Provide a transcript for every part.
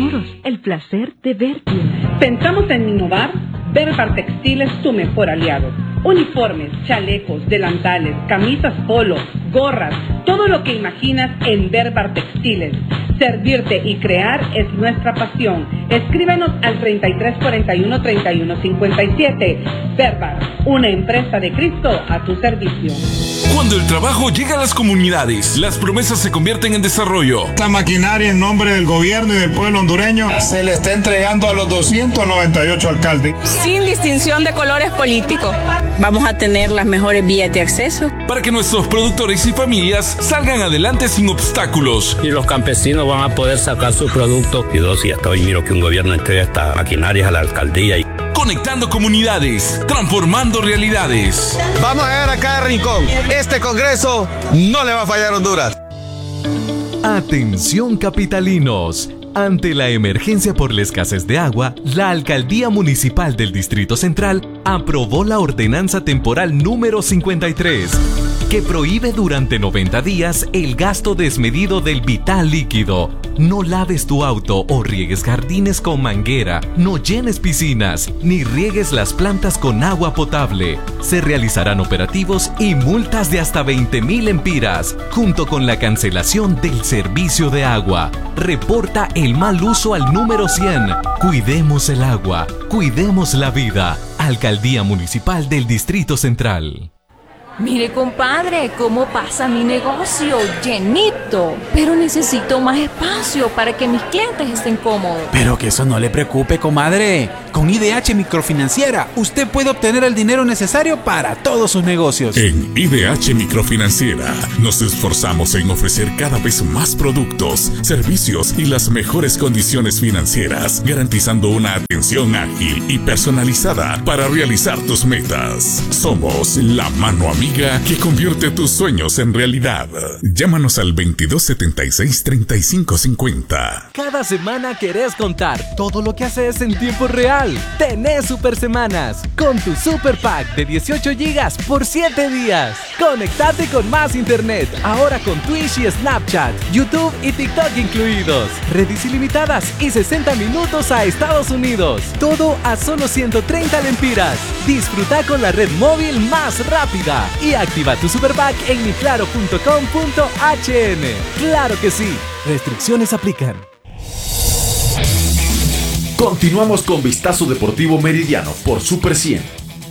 cómodos, el placer de ver bien. Pensamos en innovar. Berbar Textil es tu mejor aliado. Uniformes, chalecos, delantales, camisas polo, gorras, todo lo que imaginas en Berbar Textiles. Servirte y crear es nuestra pasión. Escríbenos al 3341-3157. Berbar, una empresa de Cristo a tu servicio. Cuando el trabajo llega a las comunidades, las promesas se convierten en desarrollo. La maquinaria en nombre del gobierno y del pueblo hondureño se le está entregando a los 298 alcaldes. Sin distinción de colores políticos. Vamos a tener las mejores vías de acceso. Para que nuestros productores y familias salgan adelante sin obstáculos. Y los campesinos van a poder sacar su producto. Y y hasta hoy miro que un gobierno entrega estas maquinarias a la alcaldía. Conectando comunidades, transformando realidades. Vamos a llegar a cada rincón. Este Congreso no le va a fallar a Honduras. Atención capitalinos. Ante la emergencia por la escasez de agua, la Alcaldía Municipal del Distrito Central aprobó la Ordenanza Temporal número 53, que prohíbe durante 90 días el gasto desmedido del vital líquido. No laves tu auto o riegues jardines con manguera, no llenes piscinas, ni riegues las plantas con agua potable. Se realizarán operativos y multas de hasta 20,000 empiras, junto con la cancelación del servicio de agua. Reporta el mal uso al número 100. Cuidemos el agua, cuidemos la vida. Alcaldía Municipal del Distrito Central. Mire, compadre, cómo pasa mi negocio, llenito. Pero necesito más espacio para que mis clientes estén cómodos. Pero que eso no le preocupe, comadre. Con IDH Microfinanciera, usted puede obtener el dinero necesario para todos sus negocios. En IDH Microfinanciera, nos esforzamos en ofrecer cada vez más productos, servicios y las mejores condiciones financieras, garantizando una atención ágil y personalizada para realizar tus metas. Somos la mano amiga que convierte tus sueños en realidad. Llámanos al 2276-3550. Cada semana querés contar todo lo que haces en tiempo real. Tenés Super Semanas con tu Super Pack de 18 gigas por 7 días. Conectate con más internet, ahora con Twitch y Snapchat, YouTube y TikTok incluidos. Redes ilimitadas y 60 minutos a Estados Unidos. Todo a solo 130 lempiras. Disfruta con la red móvil más rápida. Y activa tu Super Pack en miclaro.com.hn. ¡Claro que sí! Restricciones aplican. Continuamos con Vistazo Deportivo Meridiano por Super 100.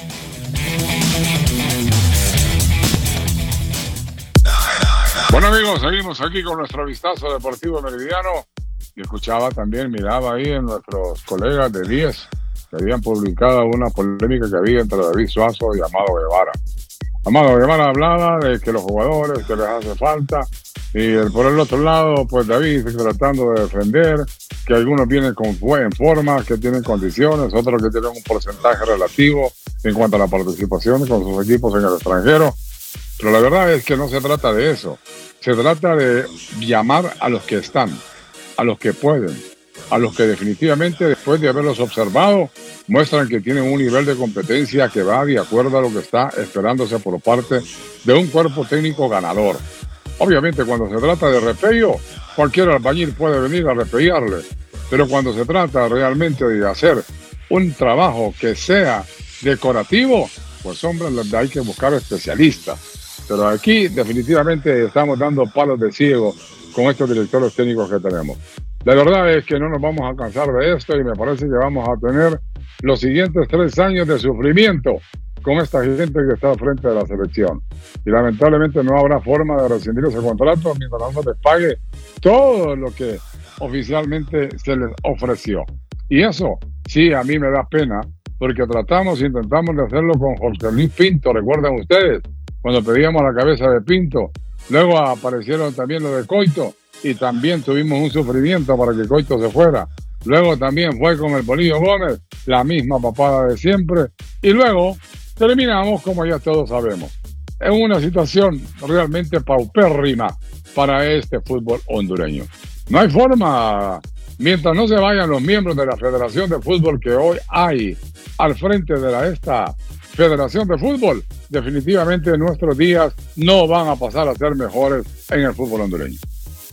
Bueno amigos, seguimos aquí con nuestro Vistazo Deportivo Meridiano. Y escuchaba también, miraba ahí en nuestros colegas de 10 que habían publicado una polémica que había entre David Suazo y Amado Guevara. Amado Guevara hablaba de que los jugadores que les hace falta, y por el otro lado, pues David tratando de defender que algunos vienen en forma, que tienen condiciones, otros que tienen un porcentaje relativo en cuanto a la participación con sus equipos en el extranjero. Pero la verdad es que no se trata de eso. Se trata de llamar a los que están, a los que pueden, a los que definitivamente después de haberlos observado muestran que tienen un nivel de competencia que va de acuerdo a lo que está esperándose por parte de un cuerpo técnico ganador. Obviamente cuando se trata de repello, cualquier albañil puede venir a repellarle, pero cuando se trata realmente de hacer un trabajo que sea decorativo, pues hombre, hay que buscar especialistas. Pero aquí definitivamente estamos dando palos de ciego con estos directores técnicos que tenemos. La verdad es que no nos vamos a cansar de esto y me parece que vamos a tener los siguientes 3 años de sufrimiento con esta gente que está al frente de la selección. Y lamentablemente no habrá forma de rescindir ese contrato mientras no se les pague todo lo que oficialmente se les ofreció. Y eso sí a mí me da pena porque intentamos de hacerlo con Jorge Luis Pinto, recuerdan ustedes, cuando pedíamos la cabeza de Pinto. Luego aparecieron también los de Coito y también tuvimos un sufrimiento para que Coito se fuera. Luego también fue con el Polillo Gómez, la misma papada de siempre. Y luego terminamos, como ya todos sabemos, en una situación realmente paupérrima para este fútbol hondureño. No hay forma, mientras no se vayan los miembros de la Federación de Fútbol que hoy hay al frente de esta Federación de Fútbol, definitivamente nuestros días no van a pasar a ser mejores en el fútbol hondureño.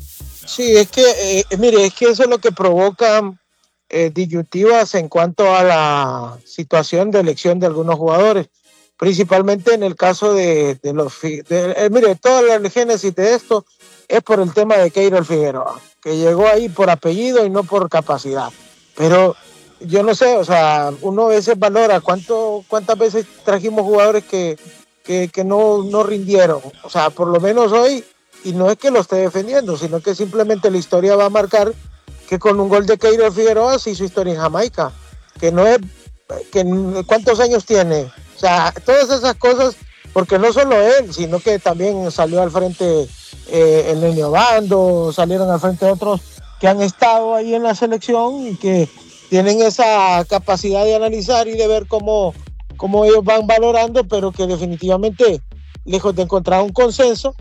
Sí, es que, mire, es que eso es lo que provoca disyuntivas en cuanto a la situación de elección de algunos jugadores, principalmente en el caso de los... mire, toda la génesis de esto es por el tema de Keylor Figueroa, que llegó ahí por apellido y no por capacidad. Pero yo no sé, o sea, uno a veces valora cuántas veces trajimos jugadores que no rindieron. O sea, por lo menos hoy, y no es que lo esté defendiendo, sino que simplemente la historia va a marcar que con un gol de Keylor Figueroa se hizo historia en Jamaica, que no es, ¿cuántos años tiene? O sea, todas esas cosas, porque no solo él, sino que también salió al frente el Niño Bando, salieron al frente otros que han estado ahí en la selección y que tienen esa capacidad de analizar y de ver cómo ellos van valorando, pero que definitivamente, lejos de encontrar un consenso,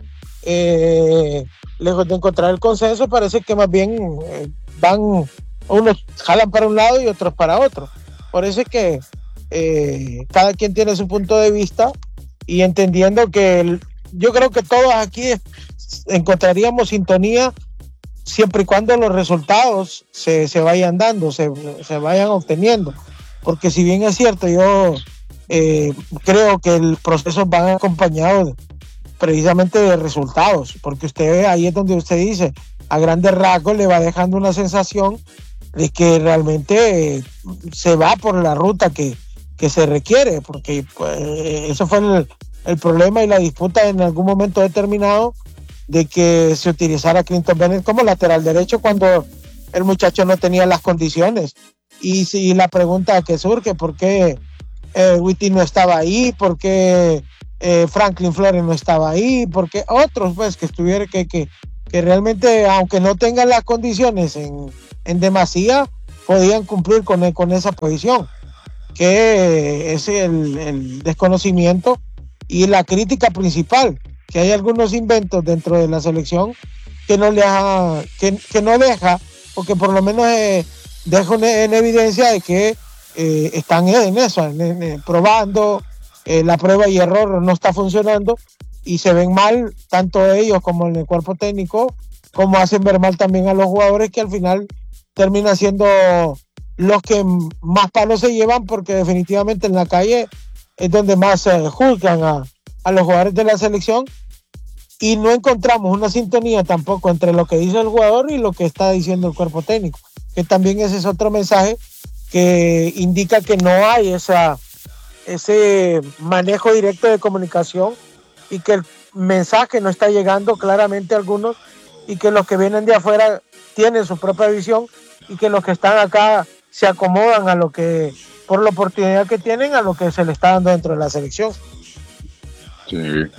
parece que más bien unos jalan para un lado y otros para otro. Por eso es que cada quien tiene su punto de vista, y entendiendo que yo creo que todos aquí encontraríamos sintonía siempre y cuando los resultados se vayan dando, se vayan obteniendo. Porque si bien es cierto, yo creo que el proceso va acompañado precisamente de resultados, porque usted ahí es donde usted dice, a grandes rasgos le va dejando una sensación de que realmente se va por la ruta que se requiere, porque pues, eso fue el problema y la disputa en algún momento determinado de que se utilizara a Clinton Bennett como lateral derecho cuando el muchacho no tenía las condiciones. Y si la pregunta que surge, ¿por qué Whitty no estaba ahí? ¿Por qué Franklin Flores no estaba ahí? ¿Por qué otros pues que estuvieran que realmente, aunque no tengan las condiciones en demasía, podían cumplir con esa posición? Que es el desconocimiento y la crítica principal, que hay algunos inventos dentro de la selección que no deja, porque por lo menos deja en evidencia de que están en eso, probando, la prueba y error no está funcionando y se ven mal tanto ellos como en el cuerpo técnico, como hacen ver mal también a los jugadores, que al final termina siendo los que más palos se llevan, porque definitivamente en la calle es donde más juzgan a los jugadores de la selección, y no encontramos una sintonía tampoco entre lo que dice el jugador y lo que está diciendo el cuerpo técnico, que también ese es otro mensaje que indica que no hay ese manejo directo de comunicación y que el mensaje no está llegando claramente a algunos, y que los que vienen de afuera tienen su propia visión y que los que están acá se acomodan a lo que, por la oportunidad que tienen, a lo que se le está dando dentro de la selección. Sí.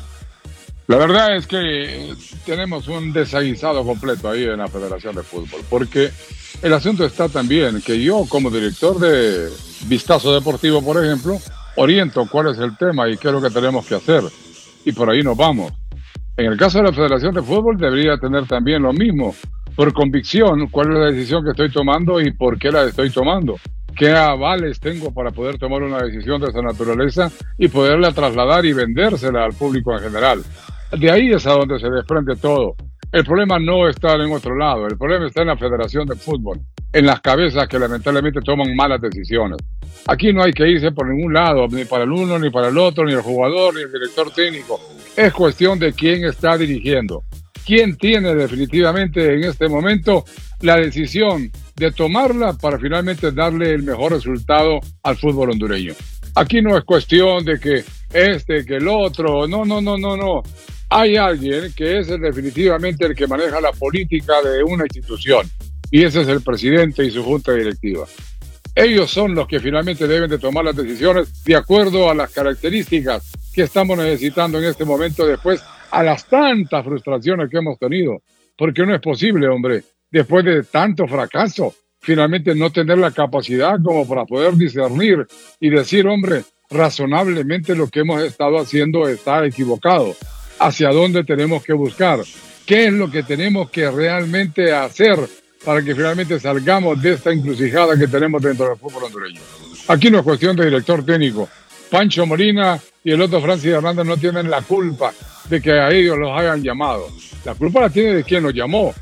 La verdad es que tenemos un desaguisado completo ahí en la Federación de Fútbol, porque el asunto está también que yo, como director de Vistazo Deportivo, por ejemplo, oriento cuál es el tema y qué es lo que tenemos que hacer, y por ahí nos vamos. En el caso de la Federación de Fútbol debería tener también lo mismo, por convicción, cuál es la decisión que estoy tomando y por qué la estoy tomando. ¿Qué avales tengo para poder tomar una decisión de esa naturaleza y poderla trasladar y vendérsela al público en general? De ahí es a donde se desprende todo. El problema no está en otro lado, el problema está en la Federación de Fútbol, en las cabezas que lamentablemente toman malas decisiones. Aquí no hay que irse por ningún lado, ni para el uno, ni para el otro, ni el jugador, ni el director técnico. Es cuestión de quién está dirigiendo. ¿Quién tiene definitivamente en este momento la decisión de tomarla para finalmente darle el mejor resultado al fútbol hondureño? Aquí no es cuestión de que que el otro, no. Hay alguien que es definitivamente el que maneja la política de una institución, y ese es el presidente y su junta directiva. Ellos son los que finalmente deben de tomar las decisiones de acuerdo a las características que estamos necesitando en este momento, después a las tantas frustraciones que hemos tenido, porque no es posible, hombre, después de tanto fracaso, finalmente no tener la capacidad como para poder discernir y decir, hombre, razonablemente lo que hemos estado haciendo está equivocado. ¿Hacia dónde tenemos que buscar? ¿Qué es lo que tenemos que realmente hacer para que finalmente salgamos de esta encrucijada que tenemos dentro del fútbol hondureño? Aquí no es cuestión de director técnico. Pancho Molina y el otro Francis Hernández no tienen la culpa de que a ellos los hayan llamado. La culpa la tiene de quien los llamó.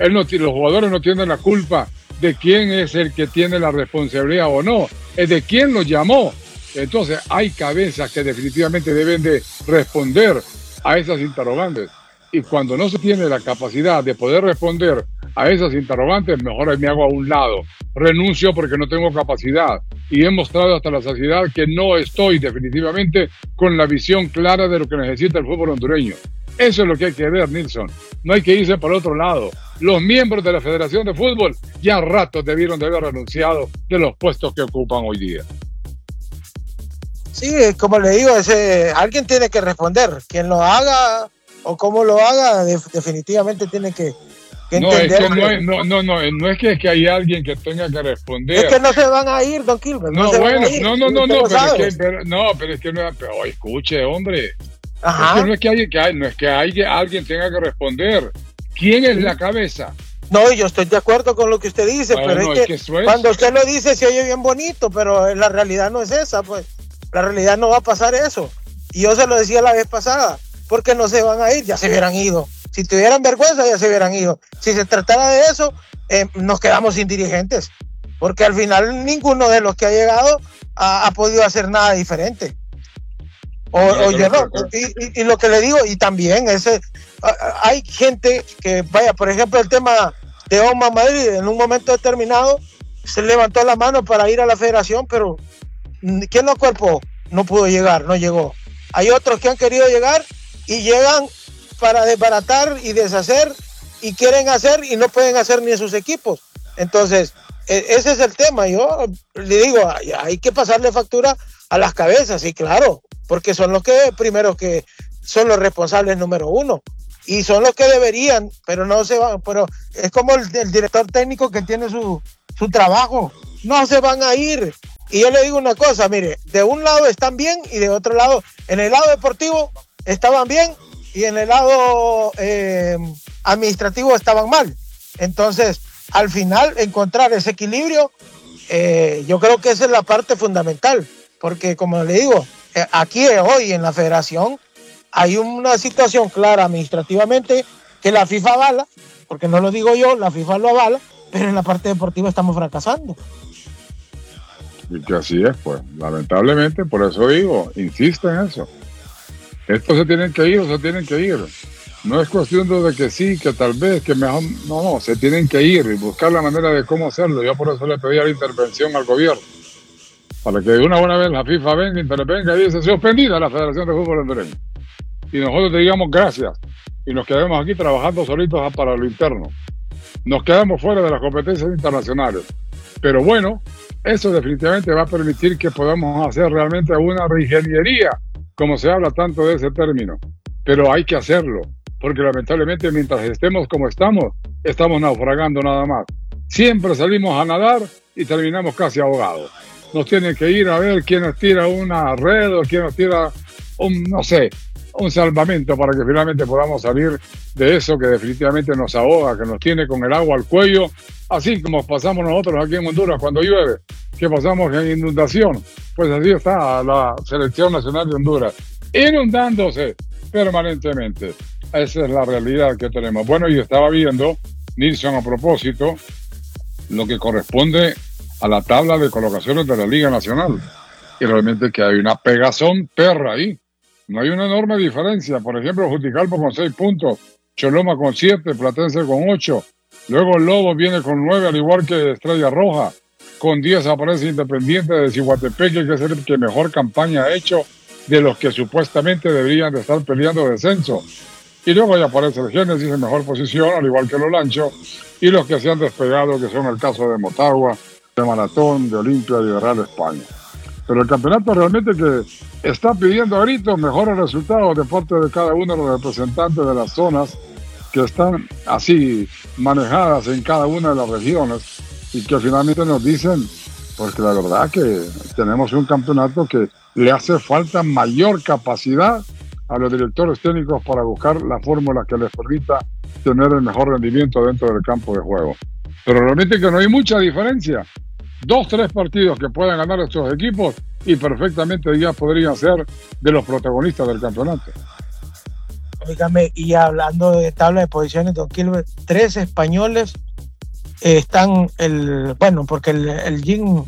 Los jugadores no tienen la culpa de quién es el que tiene la responsabilidad o no, es de quién los llamó. Entonces hay cabezas que definitivamente deben de responder a esas interrogantes. Y cuando no se tiene la capacidad de poder responder a esas interrogantes, mejor me hago a un lado. Renuncio porque no tengo capacidad. Y he mostrado hasta la saciedad que no estoy definitivamente con la visión clara de lo que necesita el fútbol hondureño. Eso es lo que hay que ver, Nilson. No hay que irse para el otro lado. Los miembros de la Federación de Fútbol ya a ratos debieron de haber renunciado de los puestos que ocupan hoy día. Sí, como le digo, alguien tiene que responder. Quien lo haga o cómo lo haga, definitivamente tiene que entender. No es que hay alguien que tenga que responder. Es que no se van a ir, don Kilmer. Pero es que escuche, hombre. Ajá. Es que no es que alguien tenga que responder. ¿Quién es la cabeza? No, yo estoy de acuerdo con lo que usted dice, pero es que cuando usted lo dice se oye bien bonito, pero la realidad no es esa, pues. La realidad no va a pasar eso. Y yo se lo decía la vez pasada, porque no se van a ir, ya se hubieran ido. Si tuvieran vergüenza, ya se hubieran ido. Si se tratara de eso, nos quedamos sin dirigentes, porque al final ninguno de los que ha llegado ha podido hacer nada diferente. Y lo que le digo, y también hay gente que, vaya, por ejemplo, el tema de Oma Madrid, en un momento determinado se levantó la mano para ir a la federación, pero ¿quién lo cuerpó? No pudo llegar, no llegó. Hay otros que han querido llegar y llegan para desbaratar y deshacer y quieren hacer y no pueden hacer ni en sus equipos. Entonces, ese es el tema. Yo le digo, hay que pasarle factura a las cabezas, y claro, porque son los que primero que son los responsables número uno y son los que deberían, pero no se van. Pero es como el director técnico que tiene su trabajo, no se van a ir. Y yo le digo una cosa, mire, de un lado están bien y de otro lado, en el lado deportivo estaban bien y en el lado administrativo estaban mal. Entonces, al final, encontrar ese equilibrio, yo creo que esa es la parte fundamental, porque como le digo, aquí hoy en la federación hay una situación clara administrativamente que la FIFA avala, porque no lo digo yo, la FIFA lo avala, pero en la parte deportiva estamos fracasando. Y que así es, pues, lamentablemente, por eso digo, insisto en eso. Estos se tienen que ir. No es cuestión de que sí, que tal vez, que mejor, no, se tienen que ir y buscar la manera de cómo hacerlo. Yo por eso le pedí la intervención al gobierno, para que de una buena vez la FIFA venga, intervenga y dice, suspendida la Federación de Fútbol Hondureño. Y nosotros te digamos gracias y nos quedemos aquí trabajando solitos para lo interno. Nos quedamos fuera de las competencias internacionales. Pero bueno, eso definitivamente va a permitir que podamos hacer realmente una reingeniería, como se habla tanto de ese término. Pero hay que hacerlo, porque lamentablemente mientras estemos como estamos naufragando nada más. Siempre salimos a nadar y terminamos casi ahogados. Nos tienen que ir a ver quién nos tira una red o quién nos tira un salvamento para que finalmente podamos salir de eso que definitivamente nos ahoga, que nos tiene con el agua al cuello, así como pasamos nosotros aquí en Honduras cuando llueve, que pasamos en inundación. Pues así está la selección nacional de Honduras, inundándose permanentemente. Esa es la realidad que tenemos. Bueno, yo estaba viendo, Nilson, a propósito, lo que corresponde a la tabla de colocaciones de la Liga Nacional. Y realmente que hay una pegazón perra ahí. No hay una enorme diferencia. Por ejemplo, Juticalpa con 6 puntos, Choloma con 7, Platense con 8. Luego el Lobo viene con 9, al igual que Estrella Roja. Con 10 aparece Independiente de Cihuatepeque, que es el que mejor campaña ha hecho de los que supuestamente deberían de estar peleando descenso. Y luego ya aparece el Génesis en mejor posición, al igual que los Lanchos, y los que se han despegado, que son el caso de Motagua, de Maratón, de Olimpia y de Real España. Pero el campeonato realmente que está pidiendo a gritos mejores resultados de parte de cada uno de los representantes de las zonas que están así manejadas en cada una de las regiones y que finalmente nos dicen, porque la verdad que tenemos un campeonato que le hace falta mayor capacidad a los directores técnicos para buscar la fórmula que les permita tener el mejor rendimiento dentro del campo de juego. Pero realmente que no hay mucha diferencia. 2-3 partidos que puedan ganar estos equipos y perfectamente ya podrían ser de los protagonistas del campeonato. Óigame, y hablando de tabla de posiciones, don Kilber, 3 españoles están, porque el Jim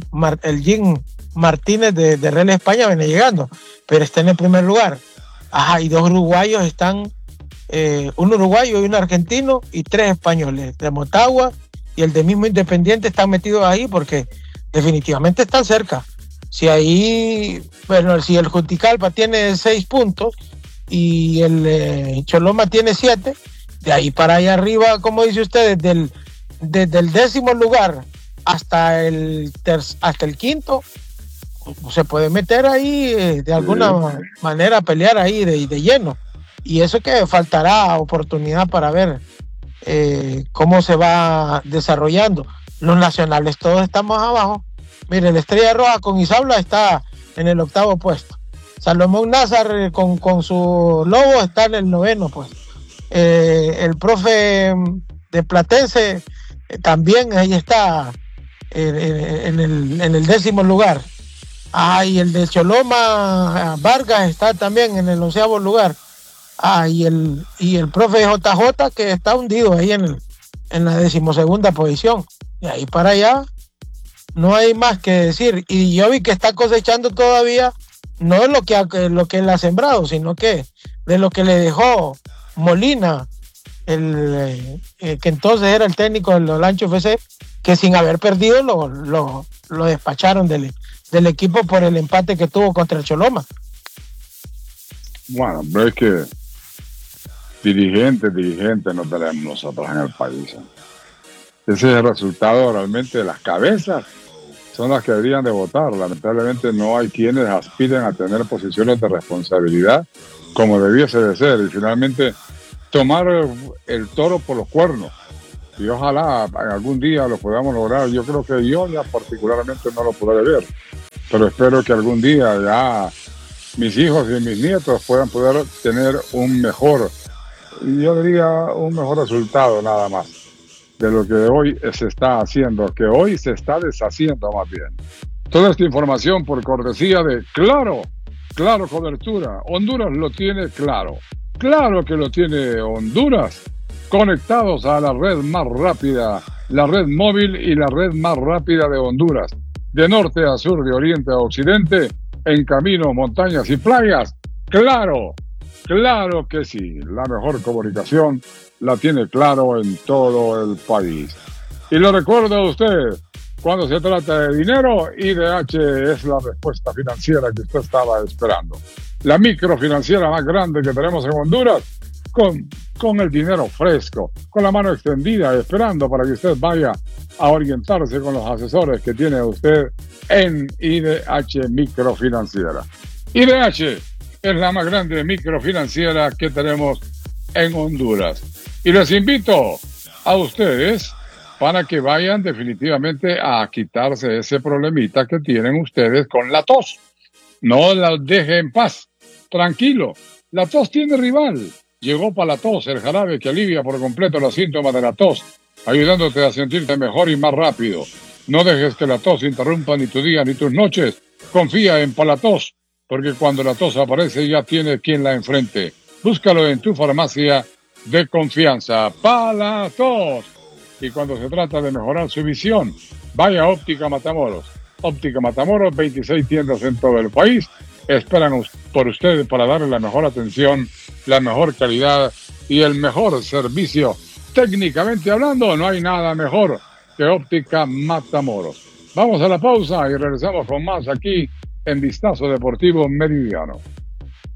Martínez de Real España viene llegando, pero está en el primer lugar. Ajá, y 2 uruguayos están, un uruguayo y un argentino, y 3 españoles, de Motagua y el de mismo Independiente están metidos ahí porque definitivamente están cerca. Si el Juticalpa tiene 6 puntos y el Choloma tiene 7, de ahí para allá arriba, como dice usted, desde el 10º lugar hasta el quinto, se puede meter ahí de alguna manera a pelear ahí de lleno. Y eso que faltará oportunidad para ver cómo se va desarrollando. Los nacionales todos estamos abajo. Mire, la Estrella Roja con Izabla está en el 8º puesto. Salomón Nazar con su Lobo está en el 9º puesto. El profe de Platense también ahí está en el 10º lugar. Y el de Choloma Vargas está también en el 11º lugar. Y el profe JJ que está hundido ahí en la 12ª posición. De ahí para allá no hay más que decir. Y yo vi que está cosechando todavía, no de lo que él ha sembrado, sino que de lo que le dejó Molina, que entonces era el técnico del Olancho FC, que sin haber perdido lo despacharon del equipo por el empate que tuvo contra el Choloma. Bueno, pero es que dirigentes no tenemos nosotros en el país. Ese es el resultado realmente de las cabezas. Son las que deberían de votar. Lamentablemente no hay quienes aspiren a tener posiciones de responsabilidad como debiese de ser. Y finalmente tomar el toro por los cuernos. Y ojalá algún día lo podamos lograr. Yo creo que yo ya particularmente no lo podré ver. Pero espero que algún día ya mis hijos y mis nietos puedan poder tener un mejor resultado nada más de lo que hoy se está haciendo, que hoy se está deshaciendo más bien. Toda esta información por cortesía de Claro Cobertura. Honduras lo tiene claro. Claro que lo tiene Honduras. Conectados a la red más rápida, la red móvil y la red más rápida de Honduras. De norte a sur, de oriente a occidente, en caminos, montañas y playas. Claro que sí. La mejor comunicación la tiene Claro en todo el país. Y lo recuerda usted, cuando se trata de dinero, IDH es la respuesta financiera que usted estaba esperando. La microfinanciera más grande que tenemos en Honduras, con el dinero fresco, con la mano extendida, esperando para que usted vaya a orientarse con los asesores que tiene usted en IDH Microfinanciera. IDH es la más grande microfinanciera que tenemos en Honduras. Y les invito a ustedes para que vayan definitivamente a quitarse ese problemita que tienen ustedes con la tos. No la deje en paz. Tranquilo, la tos tiene rival. Llegó para la tos, el jarabe que alivia por completo los síntomas de la tos, ayudándote a sentirte mejor y más rápido. No dejes que la tos interrumpa ni tu día ni tus noches. Confía en Palatos, porque cuando la tos aparece ya tiene quien la enfrente. Búscalo en tu farmacia de confianza. Palatos. Y cuando se trata de mejorar su visión, vaya a Óptica Matamoros. Óptica Matamoros, 26 tiendas en todo el país. Esperan por ustedes para darle la mejor atención, la mejor calidad y el mejor servicio. Técnicamente hablando, no hay nada mejor que Óptica Matamoros. Vamos a la pausa y regresamos con más aquí en Vistazo Deportivo Meridiano.